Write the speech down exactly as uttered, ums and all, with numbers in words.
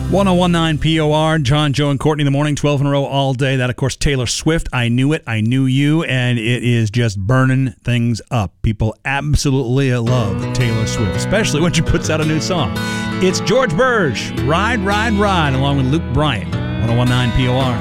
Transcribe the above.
one oh one nine P O R, John, Joe, and Courtney in the morning, twelve in a row all day. That, of course, Taylor Swift. I Knew It, I Knew You, and it is just burning things up. People absolutely love Taylor Swift, especially when she puts out a new song. It's George Burge, Ride, Ride, Ride, along with Luke Bryant, one oh one nine P O R.